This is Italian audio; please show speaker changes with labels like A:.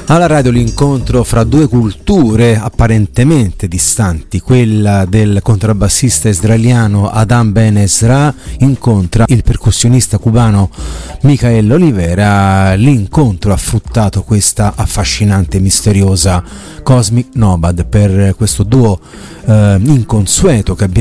A: Alla radio l'incontro fra due culture apparentemente distanti, quella del contrabbassista israeliano Adam Ben Ezra incontra il percussionista cubano Micael Olivera. L'incontro ha fruttato questa affascinante e misteriosa Cosmic Nomad. Per questo duo inconsueto che abbiamo